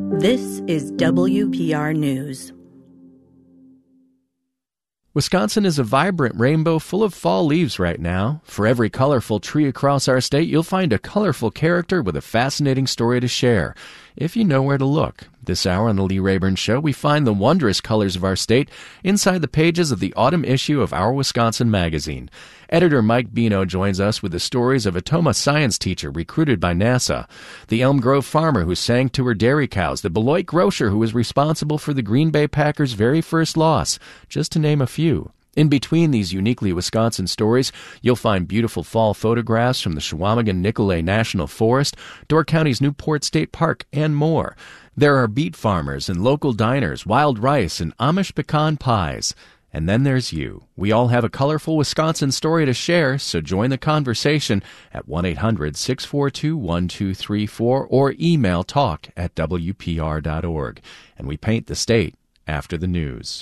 This is WPR News. Wisconsin is a vibrant rainbow full of fall leaves right now. For every colorful tree across our state, you'll find a colorful character with a fascinating story to share, if you know where to look. This hour on the Lee Rayburn Show, we find the wondrous colors of our state inside the pages of the autumn issue of Our Wisconsin magazine. Editor Mike Bino joins us with the stories of a Toma science teacher recruited by NASA, the Elm Grove farmer who sang to her dairy cows, the Beloit grocer who was responsible for the Green Bay Packers' very first loss, just to name a few. In between these uniquely Wisconsin stories, you'll find beautiful fall photographs from the Chequamegon-Nicolet National Forest, Door County's Newport State Park, and more. There are beet farmers and local diners, wild rice, and Amish pecan pies. And then there's you. We all have a colorful Wisconsin story to share, so join the conversation at 1-800-642-1234 or email talk@wpr.org. And we paint the state after the news.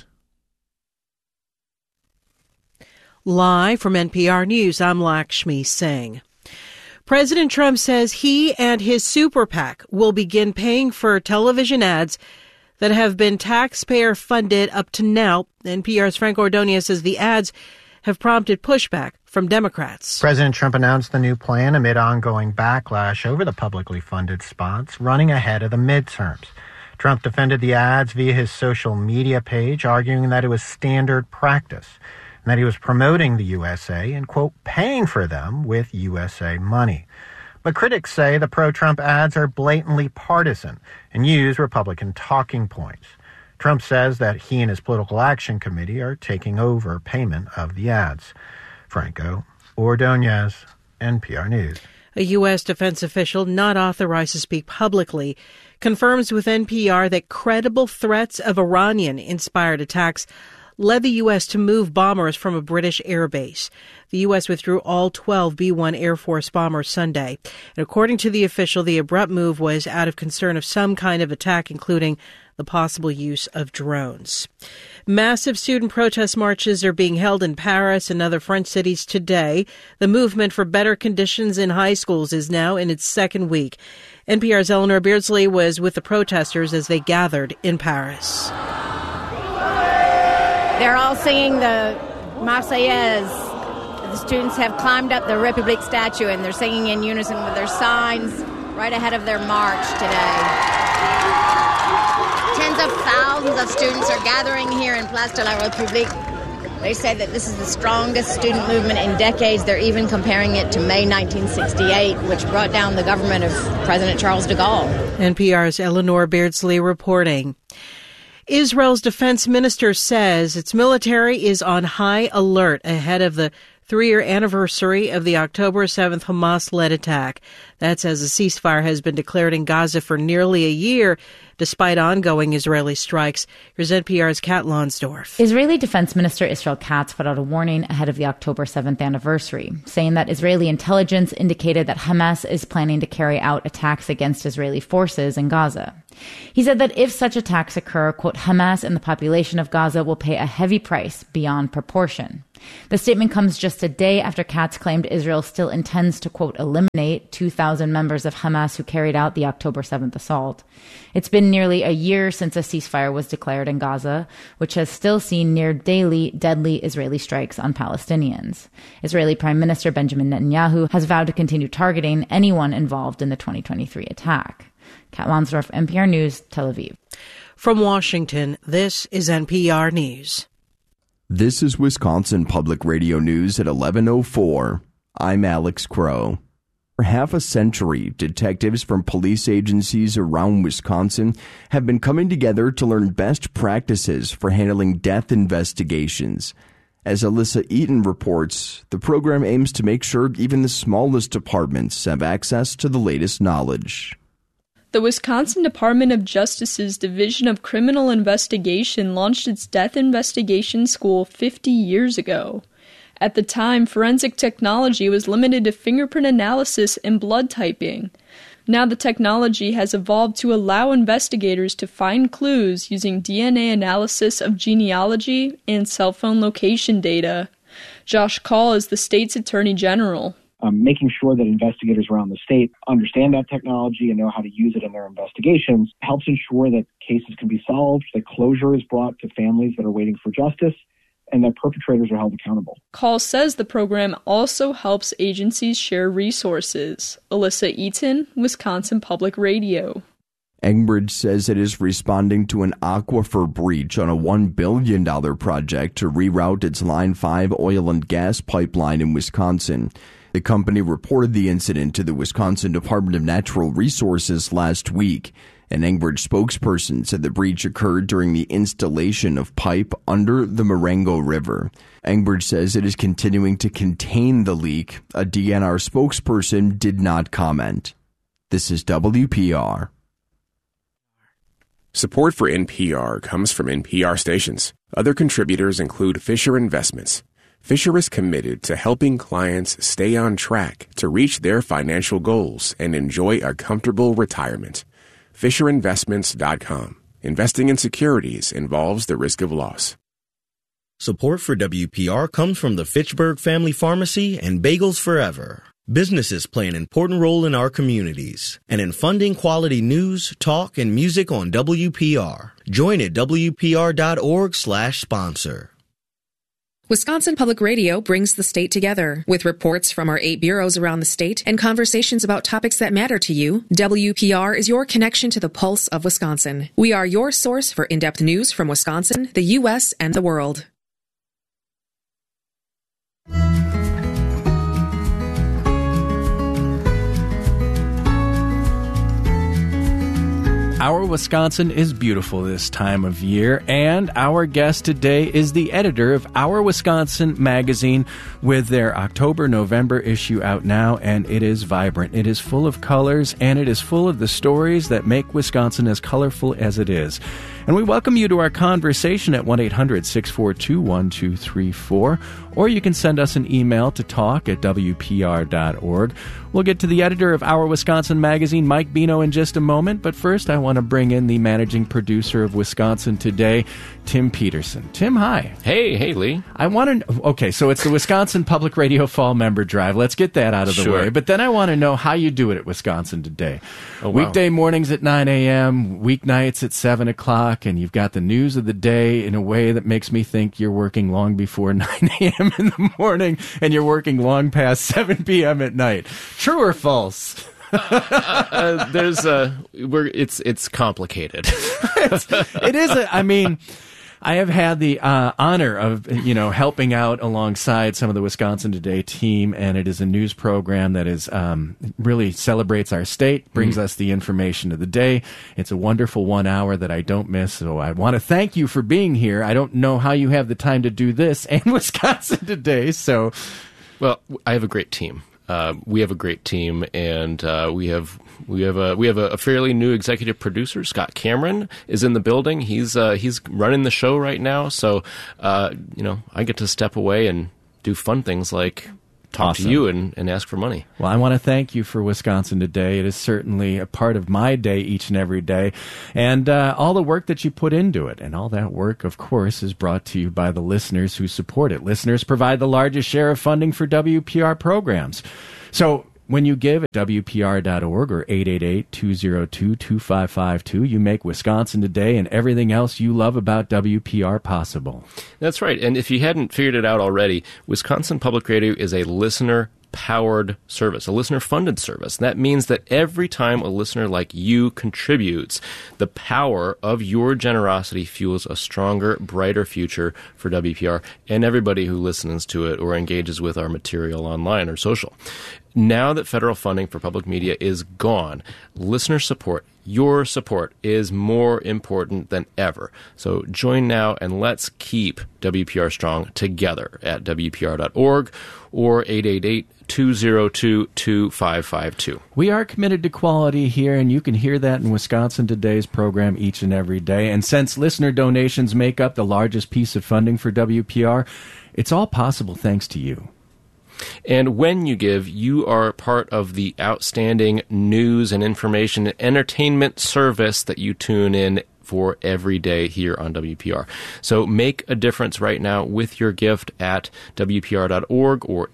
Live from NPR News, I'm Lakshmi Singh. President Trump says he and his super PAC will begin paying for television ads that have been taxpayer-funded up to now. NPR's Frank Ordonez says the ads have prompted pushback from Democrats. President Trump announced the new plan amid ongoing backlash over the publicly funded spots running ahead of the midterms. Trump defended the ads via his social media page, arguing that it was standard practice and that he was promoting the USA and, quote, paying for them with USA money. But critics say the pro-Trump ads are blatantly partisan and use Republican talking points. Trump says that he and his political action committee are taking over payment of the ads. Franco Ordonez, NPR News. A U.S. defense official not authorized to speak publicly confirms with NPR that credible threats of Iranian-inspired attacks led the U.S. to move bombers from a British airbase. The U.S. withdrew all 12 B-1 Air Force bombers Sunday. And according to the official, the abrupt move was out of concern of some kind of attack, including the possible use of drones. Massive student protest marches are being held in Paris and other French cities today. The movement for better conditions in high schools is now in its second week. NPR's Eleanor Beardsley was with the protesters as they gathered in Paris. They're all singing the Marseillaise. The students have climbed up the République statue and they're singing in unison with their signs right ahead of their march today. Tens of thousands of students are gathering here in Place de la République. They say that this is the strongest student movement in decades. They're even comparing it to May 1968, which brought down the government of President Charles de Gaulle. NPR's Eleanor Beardsley reporting. Israel's defense minister says its military is on high alert ahead of the 3-year anniversary of the October 7th Hamas-led attack. That's as a ceasefire has been declared in Gaza for nearly a year, despite ongoing Israeli strikes. Here's NPR's Kat Lonsdorf. Israeli Defense Minister Israel Katz put out a warning ahead of the October 7th anniversary, saying that Israeli intelligence indicated that Hamas is planning to carry out attacks against Israeli forces in Gaza. He said that if such attacks occur, quote, Hamas and the population of Gaza will pay a heavy price beyond proportion. The statement comes just a day after Katz claimed Israel still intends to, quote, eliminate 2,000 members of Hamas who carried out the October 7th assault. It's been nearly a year since a ceasefire was declared in Gaza, which has still seen near daily deadly Israeli strikes on Palestinians. Israeli Prime Minister Benjamin Netanyahu has vowed to continue targeting anyone involved in the 2023 attack. Kat Lonsdorf, NPR News, Tel Aviv. From Washington, this is NPR News. This is Wisconsin Public Radio News at 11:04. I'm Alex Crow. For half a century, detectives from police agencies around Wisconsin have been coming together to learn best practices for handling death investigations. As Alyssa Eaton reports, the program aims to make sure even the smallest departments have access to the latest knowledge. The Wisconsin Department of Justice's Division of Criminal Investigation launched its Death Investigation School 50 years ago. At the time, forensic technology was limited to fingerprint analysis and blood typing. Now the technology has evolved to allow investigators to find clues using DNA analysis of genealogy and cell phone location data. Josh Kaul is the state's Attorney General. making sure that investigators around the state understand that technology and know how to use it in their investigations helps ensure that cases can be solved, that closure is brought to families that are waiting for justice, and that perpetrators are held accountable. Call says the program also helps agencies share resources. Alyssa Eaton, Wisconsin Public Radio. Enbridge says it is responding to an aquifer breach on a $1 billion project to reroute its Line 5 oil and gas pipeline in Wisconsin. The company reported the incident to the Wisconsin Department of Natural Resources last week. An Enbridge spokesperson said the breach occurred during the installation of pipe under the Marengo River. Enbridge says it is continuing to contain the leak. A DNR spokesperson did not comment. This is WPR. Support for NPR comes from NPR stations. Other contributors include Fisher Investments. Fisher is committed to helping clients stay on track to reach their financial goals and enjoy a comfortable retirement. FisherInvestments.com. Investing in securities involves the risk of loss. Support for WPR comes from the Fitchburg Family Pharmacy and Bagels Forever. Businesses play an important role in our communities and in funding quality news, talk, and music on WPR. Join at WPR.org/sponsor. Wisconsin Public Radio brings the state together. With reports from our 8 bureaus around the state and conversations about topics that matter to you, WPR is your connection to the pulse of Wisconsin. We are your source for in-depth news from Wisconsin, the U.S., and the world. Our Wisconsin is beautiful this time of year, and our guest today is the editor of Our Wisconsin magazine with their October-November issue out now, and it is vibrant. It is full of colors, and it is full of the stories that make Wisconsin as colorful as it is. And we welcome you to our conversation at 1-800-642-1234, or you can send us an email to talk@wpr.org. We'll get to the editor of Our Wisconsin magazine, Mike Bino, in just a moment, but first I want to bring in the managing producer of Wisconsin Today, Tim Peterson. Tim, hi. Hey, Lee. I want to... Okay, so it's the Wisconsin Public Radio Fall Member Drive. Let's get that out of the way. But then I want to know how you do it at Wisconsin Today. Oh, wow. Weekday mornings at 9 a.m., weeknights at 7 o'clock, and you've got the news of the day in a way that makes me think you're working long before 9 a.m. in the morning, and you're working long past 7 p.m. at night. True or false? It's complicated. It is. I have had the honor of, helping out alongside some of the Wisconsin Today team, and it is a news program that is really celebrates our state, brings us the information of the day. It's a wonderful 1 hour that I don't miss, so I want to thank you for being here. I don't know how you have the time to do this and Wisconsin Today, so... Well, I have a great team. We have a great team, and we have a fairly new executive producer. Scott Cameron is in the building. He's running the show right now. So I get to step away and do fun things like talk to you and ask for money. Well, I want to thank you for Wisconsin Today. It is certainly a part of my day each and every day, and all the work that you put into it. And all that work, of course, is brought to you by the listeners who support it. Listeners provide the largest share of funding for WPR programs. So when you give at WPR.org or 888-202-2552, you make Wisconsin Today and everything else you love about WPR possible. That's right. And if you hadn't figured it out already, Wisconsin Public Radio is a listener-powered service, a listener-funded service. That means that every time a listener like you contributes, the power of your generosity fuels a stronger, brighter future for WPR and everybody who listens to it or engages with our material online or social. Now that federal funding for public media is gone, listener support, your support, is more important than ever. So join now and let's keep WPR strong together at WPR.org or 888-202-2552. We are committed to quality here, and you can hear that in Wisconsin Today's program each and every day. And since listener donations make up the largest piece of funding for WPR, it's all possible thanks to you. And when you give, you are part of the outstanding news and information and entertainment service that you tune in for every day here on WPR. So make a difference right now with your gift at WPR.org or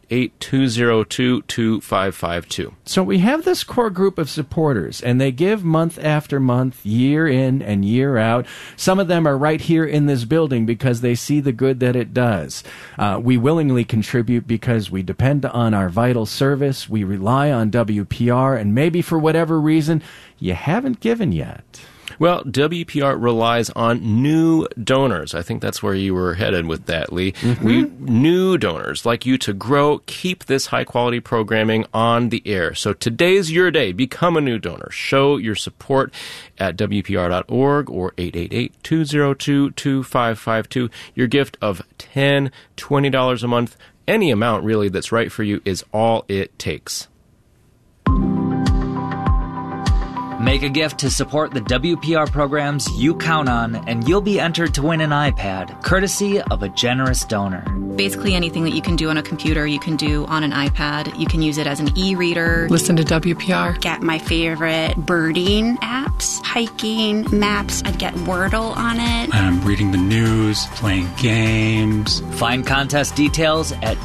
888-202-2552. So we have this core group of supporters, and they give month after month, year in and year out. Some of them are right here in this building because they see the good that it does. We willingly contribute because we depend on our vital service. We rely on WPR, and maybe for whatever reason, you haven't given yet. Well, WPR relies on new donors. I think that's where you were headed with that, Lee. Mm-hmm. New donors like you to grow, keep this high-quality programming on the air. So today's your day. Become a new donor. Show your support at WPR.org or 888-202-2552. Your gift of $10, $20 a month, any amount really that's right for you is all it takes. Make a gift to support the WPR programs you count on, and you'll be entered to win an iPad, courtesy of a generous donor. Basically anything that you can do on a computer, you can do on an iPad. You can use it as an e-reader. Listen to WPR. Get my favorite birding apps, hiking, maps. I'd get Wordle on it. I'm reading the news, playing games. Find contest details at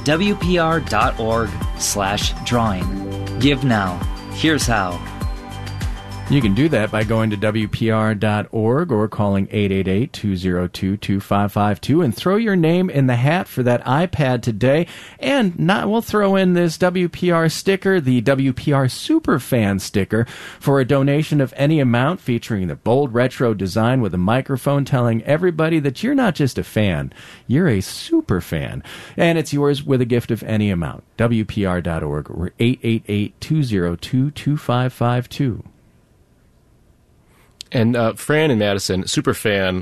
WPR.org/drawing. Give now. Here's how. You can do that by going to WPR.org or calling 888-202-2552 and throw your name in the hat for that iPad today. And we'll throw in this WPR sticker, the WPR Superfan sticker, for a donation of any amount, featuring the bold retro design with a microphone telling everybody that you're not just a fan, you're a super fan. And it's yours with a gift of any amount. WPR.org or 888-202-2552. And Fran in Madison, Super Fran,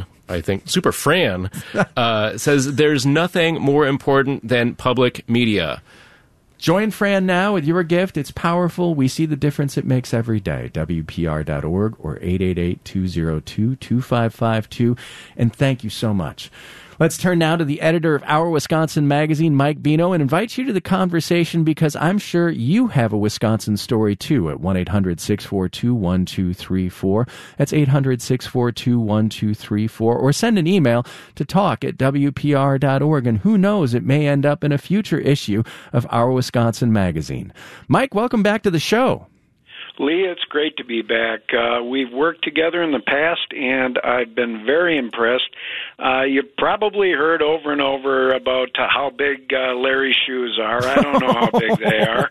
says there's nothing more important than public media. Join Fran now with your gift. It's powerful. We see the difference it makes every day. WPR.org or 888-202-2552. And thank you so much. Let's turn now to the editor of Our Wisconsin magazine, Mike Bino, and invite you to the conversation because I'm sure you have a Wisconsin story too at 1-800-642-1234. That's 800-642-1234. Or send an email to talk@WPR.org. And who knows, it may end up in a future issue of Our Wisconsin magazine. Mike, welcome back to the show. Lee, it's great to be back. We've worked together in the past, and I've been very impressed. You've probably heard over and over about how big Larry's shoes are. I don't know how big they are.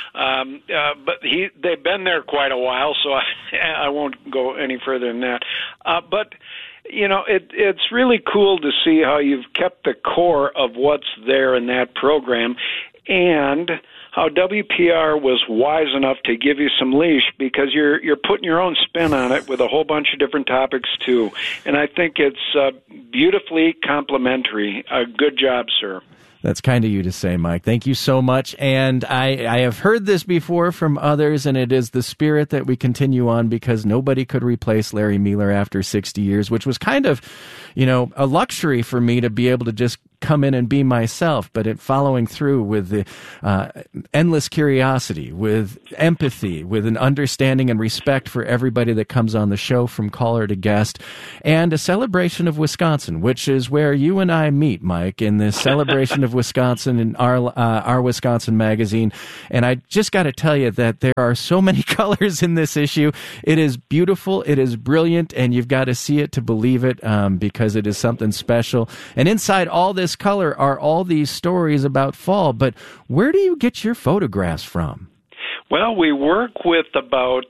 But they've been there quite a while, so I won't go any further than that. But you know, it's really cool to see how you've kept the core of what's there in that program, and how WPR was wise enough to give you some leash because you're putting your own spin on it with a whole bunch of different topics too. And I think it's beautifully complimentary. Good job, sir. That's kind of you to say, Mike. Thank you so much. And I have heard this before from others, and it is the spirit that we continue on because nobody could replace Larry Mueller after 60 years, which was kind of, a luxury for me to be able to just come in and be myself, but following through with the endless curiosity, with empathy, with an understanding and respect for everybody that comes on the show from caller to guest, and a celebration of Wisconsin, which is where you and I meet, Mike, in this celebration of Wisconsin in our Wisconsin magazine. And I just got to tell you that there are so many colors in this issue. It is beautiful. It is brilliant. And you've got to see it to believe it because it is something special. And inside all this color are all these stories about fall. But where do you get your photographs from? Well, we work with about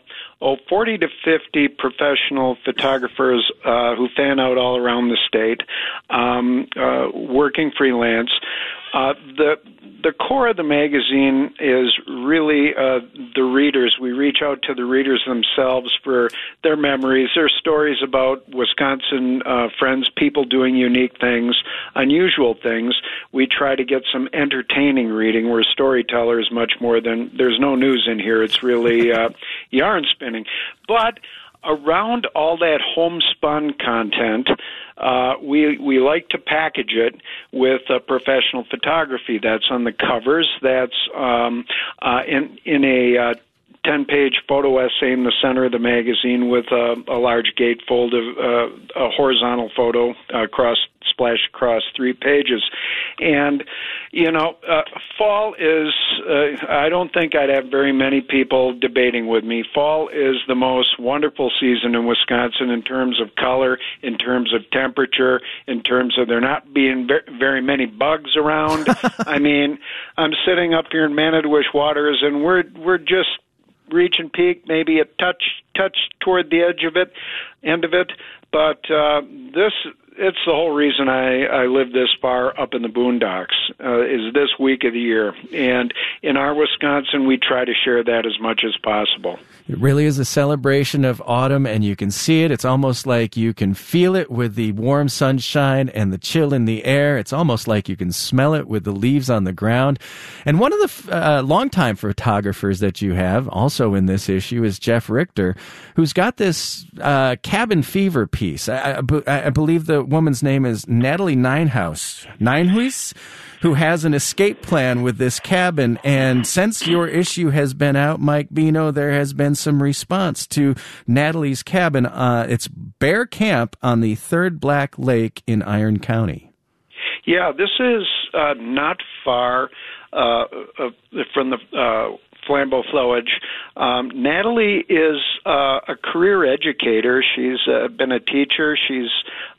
40 to 50 professional photographers who fan out all around the state, working freelance. The core of the magazine is really the readers. We reach out to the readers themselves for their memories, their stories about Wisconsin friends, people doing unique things, unusual things. We try to get some entertaining reading. We're storytellers much more than, there's no news in here. It's really yarn spinning. But around all that homespun content, we like to package it with professional photography. That's on the covers. That's in a 10-page photo essay in the center of the magazine with a large gatefold of a horizontal photo splashed across 3 pages. And, fall is, I don't think I'd have very many people debating with me. Fall is the most wonderful season in Wisconsin in terms of color, in terms of temperature, in terms of there not being very many bugs around. I mean, I'm sitting up here in Manitowish Waters, and we're just reaching peak, maybe a touch toward the end of it. But it's the whole reason I live this far up in the boondocks, is this week of the year. And in our Wisconsin, we try to share that as much as possible. It really is a celebration of autumn, and you can see it. It's almost like you can feel it with the warm sunshine and the chill in the air. It's almost like you can smell it with the leaves on the ground. And one of the longtime photographers that you have, also in this issue, is Jeff Richter, who's got this cabin fever piece. I believe the woman's name is Natalie Ninehuis, who has an escape plan with this cabin. And since your issue has been out, Mike Bino, there has been some response to Natalie's cabin. It's Bear Camp on the Third Black Lake in Iron County. Yeah, this is not far from the Flambeau Flowage. Natalie is a career educator. She's been a teacher. She's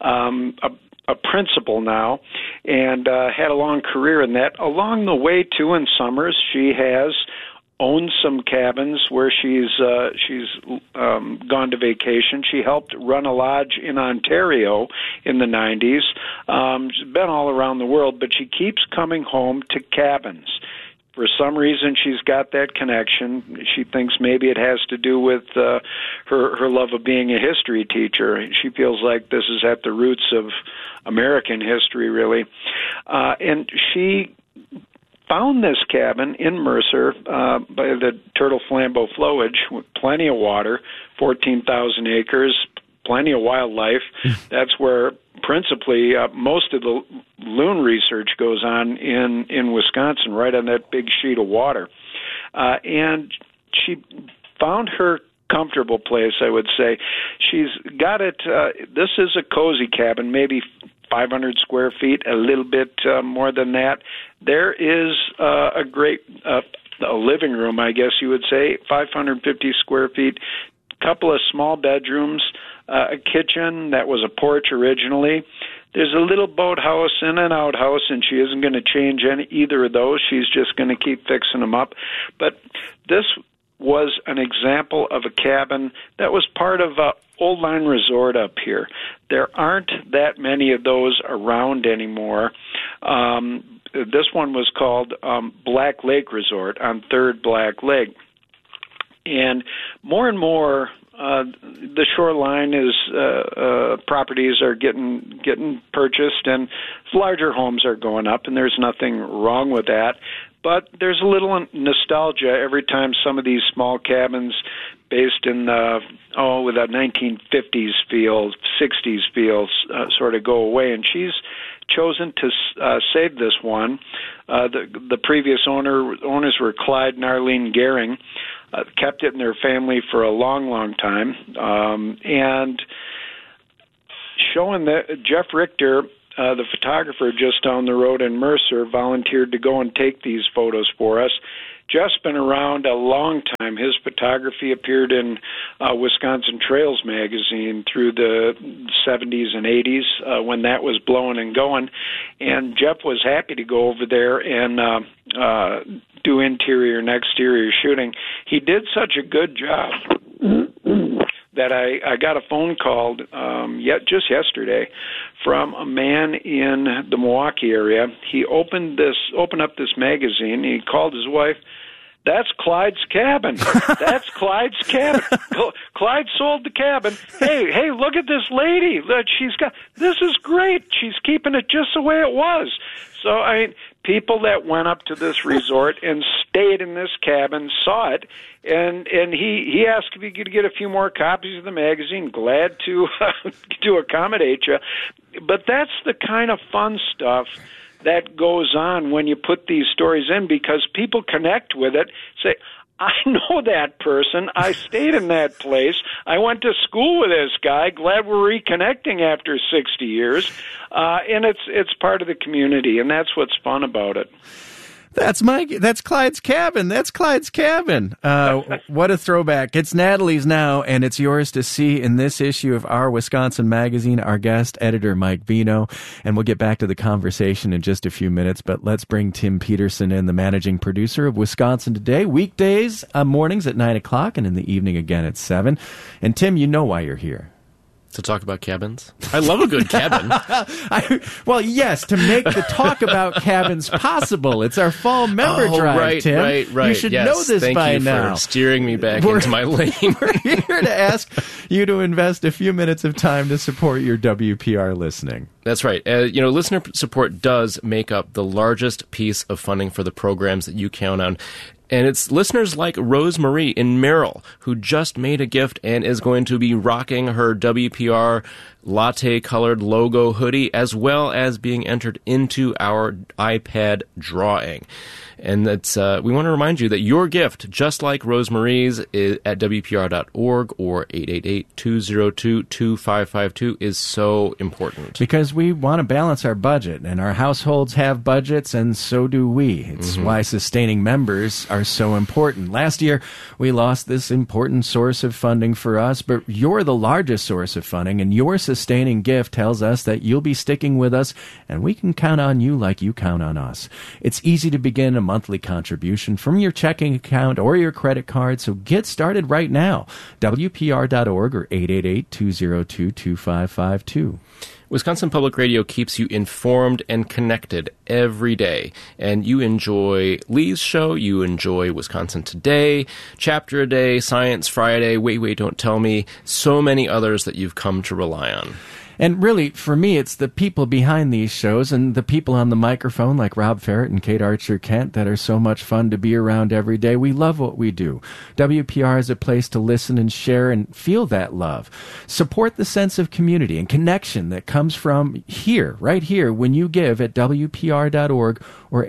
a principal now, and had a long career in that. Along the way, too, in summers, she has owned some cabins where she's gone to vacation. She helped run a lodge in Ontario in the 90s. She's been all around the world, but she keeps coming home to cabins. For some reason, she's got that connection. She thinks maybe it has to do with her love of being a history teacher. She feels like this is at the roots of American history, really. And she found this cabin in Mercer by the Turtle Flambeau Flowage with plenty of water, 14,000 acres, plenty of wildlife. That's where principally most of the loon research goes on in Wisconsin, right on that big sheet of water. And she found her comfortable place, I would say. She's got it. This is a cozy cabin, maybe 500 square feet, a little bit more than that. There is a great a living room, I guess you would say, 550 square feet, couple of small bedrooms, a kitchen that was a porch originally. There's a little boathouse and an outhouse, and she isn't going to change either of those. She's just going to keep fixing them up. But this was an example of a cabin that was part of a Old Line Resort up here. There aren't that many of those around anymore. This one was called Black Lake Resort on Third Black Lake. And more, the shoreline is properties are getting purchased, and larger homes are going up, and there's nothing wrong with that. But there's a little nostalgia every time some of these small cabins based in with a 1950s feel, 60s feel sort of go away, and she's chosen to save this one. The previous owners were Clyde and Arlene Gehring. Kept it in their family for a long time, and showing that Jeff Richter, the photographer just down the road in Mercer, volunteered to go and take these photos for us. Jeff's been around a long time. His photography appeared in Wisconsin Trails magazine through the 70s and 80s when that was blowing and going. And Jeff was happy to go over there and do interior and exterior shooting. He did such a good job that I got a phone call just yesterday from a man in the Milwaukee area. He opened up this magazine. He called his wife. That's Clyde's cabin. That's Clyde's cabin. Clyde sold the cabin. Hey, look at this lady. Look, this is great. She's keeping it just the way it was. So, people that went up to this resort and stayed in this cabin saw it, and he asked if he could get a few more copies of the magazine. Glad to accommodate you. But that's the kind of fun stuff that goes on when you put these stories in, because people connect with it, say, I know that person. I stayed in that place. I went to school with this guy. Glad we're reconnecting after 60 years. And it's part of the community, and that's what's fun about it. That's Clyde's cabin. That's Clyde's cabin. What a throwback. It's Natalie's now, and it's yours to see in this issue of Our Wisconsin Magazine. Our guest editor, Mike Vino, and we'll get back to the conversation in just a few minutes, but let's bring Tim Peterson in, the managing producer of Wisconsin Today, weekdays, mornings at 9 o'clock and in the evening again at 7. And Tim, you know why you're here. To talk about cabins? I love a good cabin. Well, yes, to make the talk about cabins possible. It's our fall member drive, Tim. Right. You should know this by now. Thank you for steering me back into my lane. We're here to ask you to invest a few minutes of time to support your WPR listening. That's right. Listener support does make up the largest piece of funding for the programs that you count on. And it's listeners like Rosemarie in Merrill, who just made a gift and is going to be rocking her WPR latte-colored logo hoodie, as well as being entered into our iPad drawing. And that's we want to remind you that your gift, just like Rosemarie's, is at WPR.org or 888-202-2552 is so important. Because we want to balance our budget, and our households have budgets, and so do we. It's why sustaining members are so important. Last year, we lost this important source of funding for us, but you're the largest source of funding, and your sustaining gift tells us that you'll be sticking with us, and we can count on you like you count on us. It's easy to begin a monthly contribution from your checking account or your credit card, so get started right now. WPR.org or 888-202-2552. Wisconsin Public Radio keeps you informed and connected every day. And you enjoy Lee's show, you enjoy Wisconsin Today, Chapter a Day, Science Friday, Wait, Don't Tell Me, so many others that you've come to rely on. And really, for me, it's the people behind these shows and the people on the microphone like Rob Ferret and Kate Archer-Kent that are so much fun to be around every day. We love what we do. WPR is a place to listen and share and feel that love. Support the sense of community and connection that comes from here, right here, when you give at WPR.org or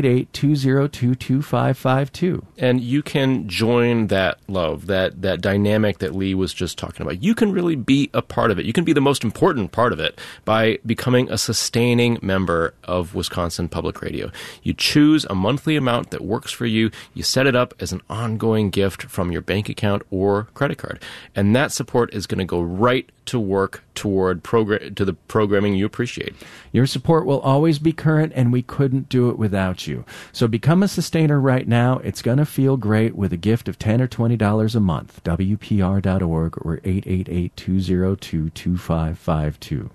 888-202-2552. And you can join that love, that dynamic that Lee was just talking about. You can really be a part of it. You can be the most important part of it by becoming a sustaining member of Wisconsin Public Radio. You choose a monthly amount that works for you. You set it up as an ongoing gift from your bank account or credit card. And that support is going to go right to work toward the programming you appreciate. Your support will always be current, and we couldn't do it without you. So become a sustainer right now. It's going to feel great with a gift of $10 or $20 a month. WPR.org or 888-202-2552.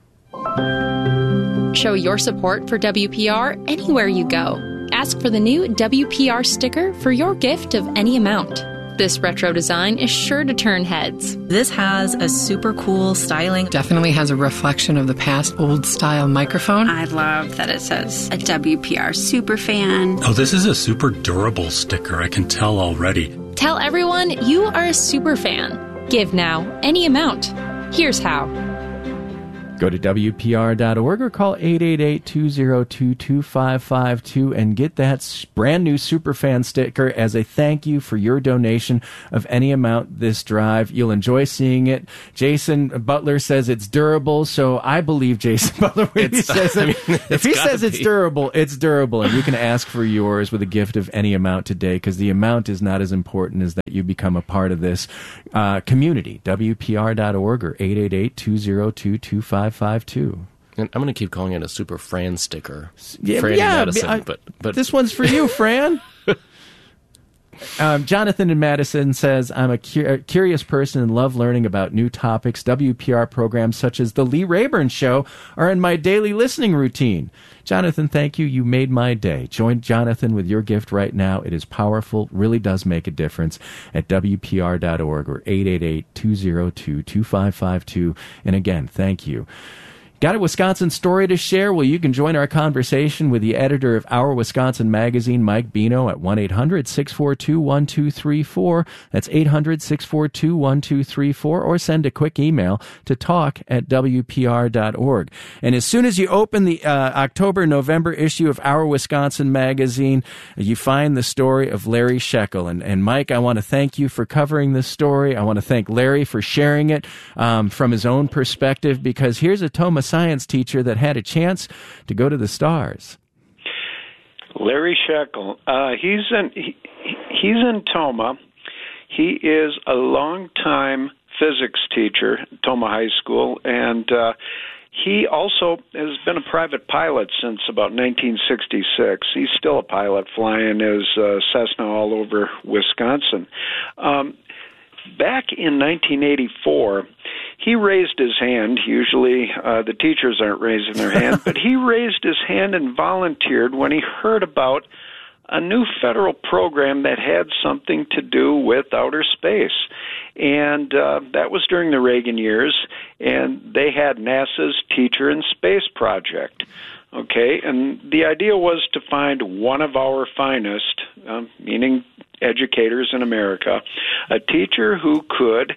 Show your support for WPR anywhere you go. Ask for the new WPR sticker for your gift of any amount. This retro design is sure to turn heads. This has a super cool styling. Definitely has a reflection of the past old-style microphone. I love that it says a WPR superfan. Oh, this is a super durable sticker. I can tell already. Tell everyone you are a super fan. Give now, any amount. Here's how. Go to WPR.org or call 888-202-2552 and get that brand new Superfan sticker as a thank you for your donation of any amount this drive. You'll enjoy seeing it. Jason Butler says it's durable, so I believe Jason Butler when he says it. If he says it's durable, it's durable, and you can ask for yours with a gift of any amount today, because the amount is not as important as that you become a part of this community. WPR.org or 888-202-2552. And I'm going to keep calling it a Super Fran sticker. Yeah, Fran Madison, but this one's for you, Fran. Jonathan in Madison says, I'm a curious person and love learning about new topics. WPR programs such as The Lee Rayburn Show are in my daily listening routine. Jonathan, thank you. You made my day. Join Jonathan with your gift right now. It is powerful, really does make a difference at WPR.org or 888-202-2552. And again, thank you. Got a Wisconsin story to share? Well, you can join our conversation with the editor of Our Wisconsin Magazine, Mike Bino, at 1-800-642-1234. That's 800-642-1234, or send a quick email to talk@wpr.org. And as soon as you open the October-November issue of Our Wisconsin Magazine, you find the story of Larry Scheckel. And Mike, I want to thank you for covering this story. I want to thank Larry for sharing it from his own perspective, because here's a Toma science teacher that had a chance to go to the stars. Larry Scheckel, he's in Toma. He is a longtime physics teacher at Toma High School, and he also has been a private pilot since about 1966. He's still a pilot, flying his Cessna all over Wisconsin. Back in 1984, he raised his hand. Usually the teachers aren't raising their hand, but he raised his hand and volunteered when he heard about a new federal program that had something to do with outer space. And that was during the Reagan years, and they had NASA's Teacher in Space project. Okay, and the idea was to find one of our finest, meaning educators in America, a teacher who could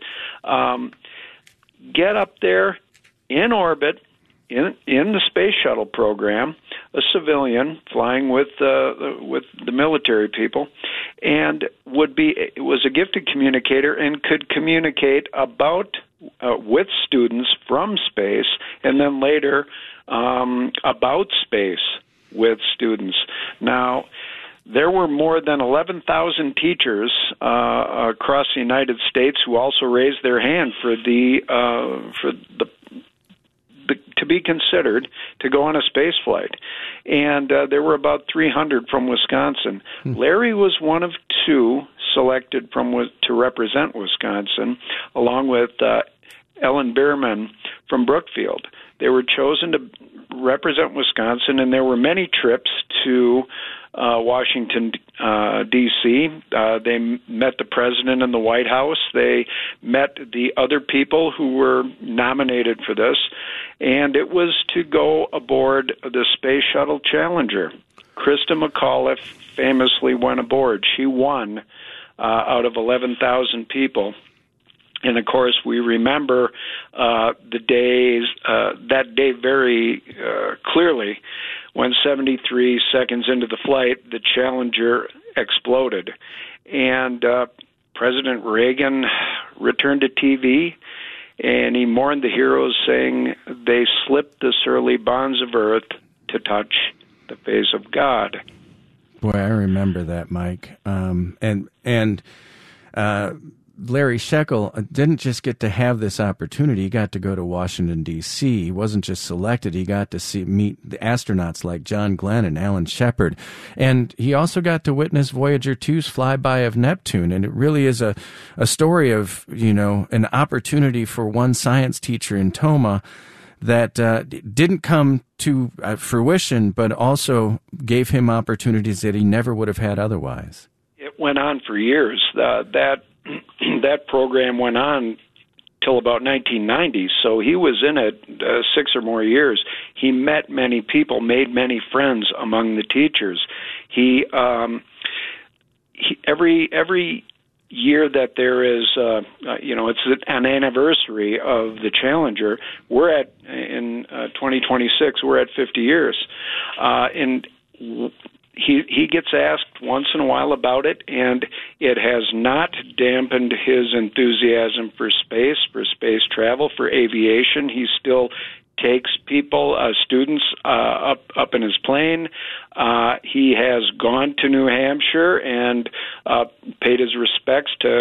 get up there in orbit in the space shuttle program, a civilian flying with the military people, and was a gifted communicator and could communicate about with students from space, and then later about space with students. Now, there were more than 11,000 teachers across the United States who also raised their hand for the to be considered to go on a space flight, and there were about 300 from Wisconsin. Larry was one of two selected to represent Wisconsin, along with Ellen Bierman from Brookfield. They were chosen to represent Wisconsin, and there were many trips to Washington, D.C. They met the president in the White House. They met the other people who were nominated for this, and it was to go aboard the Space Shuttle Challenger. Krista McAuliffe famously went aboard. She won out of 11,000 people. And, of course, we remember that day very clearly. When 73 seconds into the flight, the Challenger exploded. And President Reagan returned to TV, and he mourned the heroes, saying, "They slipped the surly bonds of earth to touch the face of God." Boy, I remember that, Mike. Larry Scheckel didn't just get to have this opportunity. He got to go to Washington, D.C. He wasn't just selected. He got to meet the astronauts like John Glenn and Alan Shepard. And he also got to witness Voyager 2's flyby of Neptune. And it really is a story of, an opportunity for one science teacher in Toma that didn't come to fruition, but also gave him opportunities that he never would have had otherwise. It went on for years. That program went on till about 1990, so he was in it 6 or more years. He met many people, made many friends among the teachers. He every year that there is, it's an anniversary of the Challenger. We're in 2026. We're at 50 years, and He gets asked once in a while about it, and it has not dampened his enthusiasm for space travel, for aviation. He still takes people, students, up in his plane. He has gone to New Hampshire and paid his respects to